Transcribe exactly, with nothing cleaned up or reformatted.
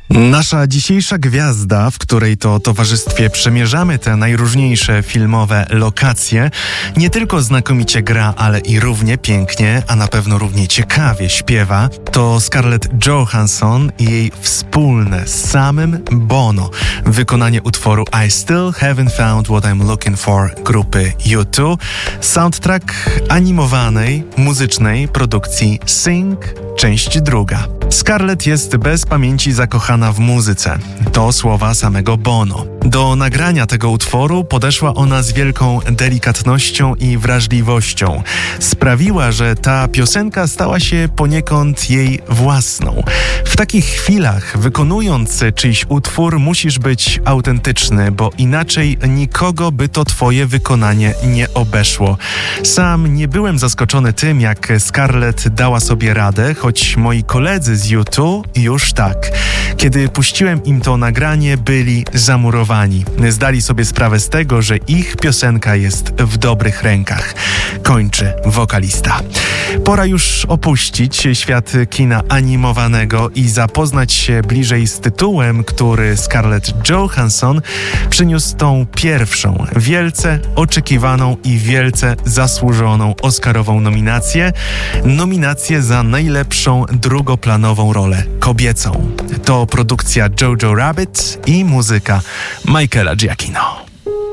Nasza dzisiejsza gwiazda, w której to towarzystwie przemierzamy te najróżniejsze filmowe lokacje, nie tylko znakomicie gra, ale i równie pięknie, a na pewno równie ciekawie śpiewa, to Scarlett Johansson i jej wspólne z samym Bono wykonanie utworu I Still Haven't Found What I'm Looking For grupy U dwa, soundtrack animowanej, muzycznej produkcji Sing, część druga. Scarlett jest bez pamięci zakochana w muzyce. To słowa samego Bono. Do nagrania tego utworu podeszła ona z wielką delikatnością i wrażliwością. Sprawiła, że ta piosenka stała się poniekąd jej własną. W takich chwilach, wykonując czyjś utwór, musisz być autentyczny, bo inaczej nikogo by to twoje wykonanie nie obeszło. Sam nie byłem zaskoczony tym, jak Scarlett dała sobie radę, choć moi koledzy z U dwa już tak. Kiedy puściłem im to nagranie, byli zamurowani. Zdali sobie sprawę z tego, że ich piosenka jest w dobrych rękach. Kończy wokalista. Pora już opuścić świat kina animowanego i zapoznać się bliżej z tytułem, który Scarlett Johansson przyniósł tą pierwszą, wielce oczekiwaną i wielce zasłużoną Oscarową nominację. Nominację za najlepszą drugoplanową rolę kobiecą. To produkcja Jojo Rabbit i muzyka Michaela Giacchino.